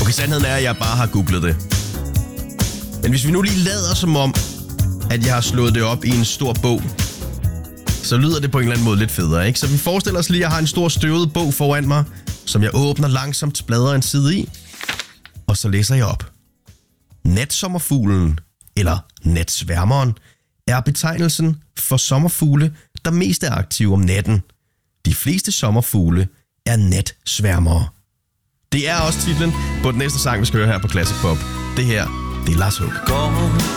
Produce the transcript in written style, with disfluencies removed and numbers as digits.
Okay, sandheden er, at jeg bare har googlet det. Men hvis vi nu lige lader som om, at jeg har slået det op i en stor bog, så lyder det på en eller anden måde lidt federe, ikke? Så vi forestiller os lige, at jeg har en stor støvet bog foran mig, som jeg åbner langsomt, bladrer en side i, og så læser jeg op. Natsommerfuglen, eller natsværmeren, er betegnelsen for sommerfugle, der mest er aktive om natten. De fleste sommerfugle er natsværmere. Det er også titlen på den næste sang, vi skal høre her på Classic Pop. Det her, det er Lars Hug.